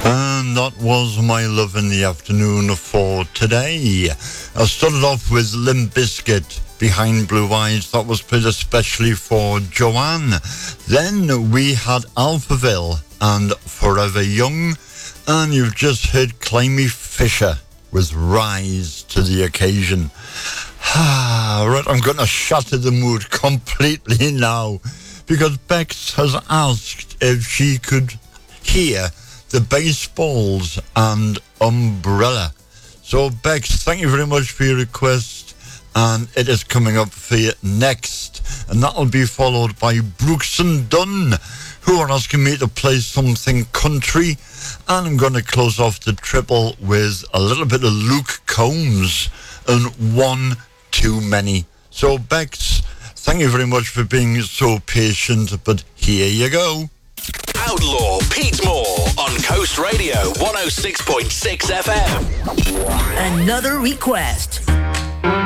And that was my love in the afternoon for today. I started off with Limp Bizkit, Behind Blue Eyes. That was played especially for Joanne. Then we had Alphaville and Forever Young. And you've just heard Climby Fisher with Rise to the Occasion. Right, I'm going to shatter the mood completely now, because Bex has asked if she could hear the Baseballs and Umbrella. So Bex, thank you very much for your request, and it is coming up for you next, and that'll be followed by Brooks and Dunn, who are asking me to play something country, and I'm going to close off the triple with a little bit of Luke Combs and One Too Many. So Bex, thank you very much for being so patient, but here you go. Outlaw Pete Moore on Coast Radio 106.6 FM. Another request